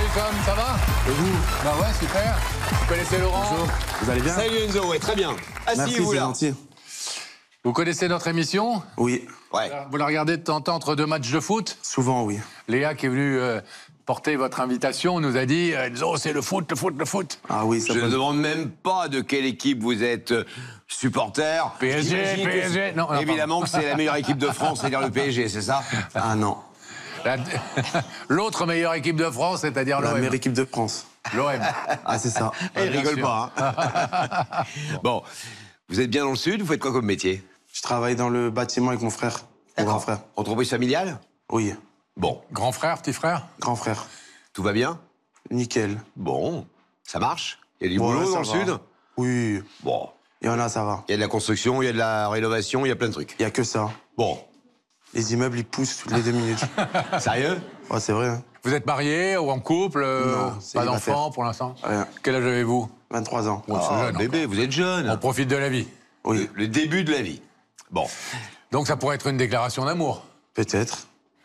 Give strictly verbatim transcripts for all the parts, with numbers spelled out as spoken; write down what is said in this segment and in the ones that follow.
Com, ça va? Et vous? Bah ouais, super. Vous connaissez Laurent? Bonjour. Vous allez bien? Salut Enzo, ouais, très bien. Asseyez-vous là. Gentil. Vous connaissez notre émission? Oui. Ouais. Vous la regardez de temps en temps entre deux matchs de foot? Souvent, oui. Léa, qui est venue euh, porter votre invitation, nous a dit euh, Enzo, c'est le foot, le foot, le foot. Ah oui, ça Je ne peut... demande même pas de quelle équipe vous êtes euh, supporter. P S G, J'imagine que P S G. c'est- Non, non, évidemment que c'est la meilleure équipe de France, c'est-à-dire le P S G, c'est ça? Ah non. La- L'autre meilleure équipe de France, c'est-à-dire La l'O M. meilleure équipe de France. L'O M. Ah, c'est ça. Elle bien rigole sûr. pas. Hein. Bon, vous êtes bien dans le sud, vous faites quoi comme métier? Je travaille dans le bâtiment avec mon frère. Mon grand frère. Entreprise familiale? Oui. Bon, Grand frère, petit frère? Grand frère. tout va bien? Nickel. Bon, ça marche? Il y a du Ouais, boulot ça dans le va. sud? Oui. Bon, Il y en a, ça va. il y a de la construction, il y a de la rénovation, il y a plein de trucs. Il y a que ça. Bon, Les immeubles, ils poussent toutes les deux minutes. sérieux? Ouais, c'est vrai. Hein. Vous êtes marié ou en couple euh, Non, pas célibataire. d'enfant pour l'instant? Rien. Quel âge avez-vous? vingt-trois ans. Oh, c'est Ah, jeune, bébé, vous êtes jeune. On profite de la vie. Oui. Le début de la vie. Bon, Donc ça pourrait être une déclaration d'amour. Peut-être.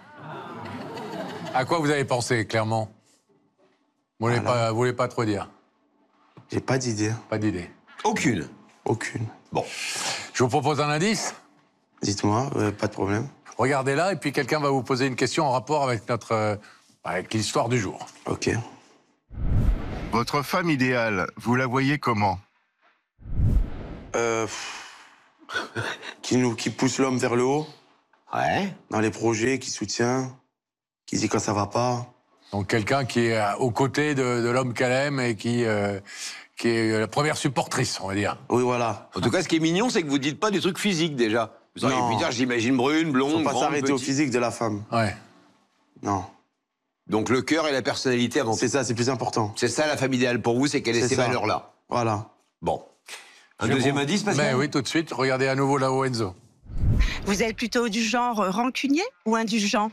À quoi vous avez pensé, clairement? Vous voulez, Voilà. pas, vous voulez pas trop dire? J'ai pas d'idée. Pas d'idée. aucune. Aucune. Bon, Je vous propose un indice. Dites-moi, euh, pas de problème. Regardez là, et puis quelqu'un va vous poser une question en rapport avec notre, euh, avec l'histoire du jour. Ok. Votre femme idéale, vous la voyez comment? Euh... pff, qui, nous, qui pousse l'homme vers le haut, ouais. dans les projets, qui soutient, qui dit quand ça va pas. Donc quelqu'un qui est euh, aux côtés de, de l'homme qu'elle aime et qui, euh, qui est la première supportrice, on va dire. Oui, voilà. En tout cas, ce qui est mignon, c'est que vous dites pas des trucs physiques déjà. Vous auriez Non. pu dire, j'imagine brune, Faut blonde, pas grande, s'arrêter au petite. physique de la femme. Ouais. Non. Donc le cœur et la personnalité avant tout. C'est ça, c'est plus important. C'est ça la femme idéale pour vous, c'est qu'elle ait C'est ces ça. valeurs-là. Voilà. Bon. Un Je deuxième vous- indice, Pascal? Mais oui, tout de suite. Regardez à nouveau là-haut, Enzo. Vous êtes plutôt du genre rancunier ou indulgent?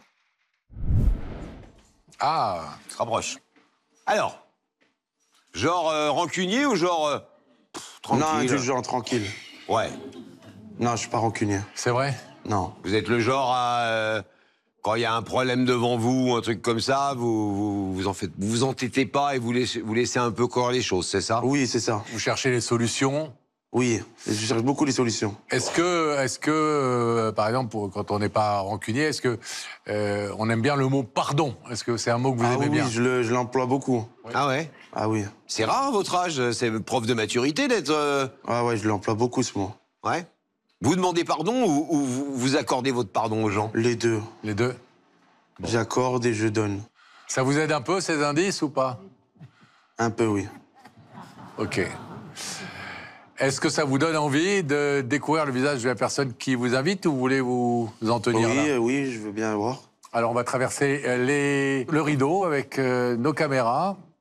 Ah, On se rapproche. Alors, genre euh, rancunier ou genre euh, pff, tranquille? Non, indulgent, tranquille. Ouais. Non, je suis pas rancunier. c'est vrai? Non. Vous êtes le genre à... euh, quand il y a un problème devant vous ou un truc comme ça, vous vous, vous en faites, vous vous entêtez pas et vous laissez, vous laissez un peu courir les choses, c'est ça? Oui, c'est ça. Vous cherchez les solutions. Oui. Je cherche beaucoup les solutions. Est-ce que, est-ce que euh, par exemple, pour- quand on n'est pas rancunier, est-ce que euh, on aime bien le mot pardon? Est-ce que c'est un mot que vous Ah aimez oui, bien? oui, je le- je l'emploie beaucoup. Ah ouais? Ah oui. C'est rare à votre âge, c'est preuve de maturité d'être... euh, Ah ouais, je l'emploie beaucoup ce mot. Ouais? Vous demandez pardon ou, ou vous, vous accordez votre pardon aux gens? Les deux. Les deux. J'accorde et je donne. Ça vous aide un peu ces indices ou pas? Un peu, oui. Ok. Est-ce que ça vous donne envie de découvrir le visage de la personne qui vous invite ou vous voulez vous en tenir Oui, là? euh, oui, je veux bien voir. Alors on va traverser euh, les... le rideau avec euh, nos caméras.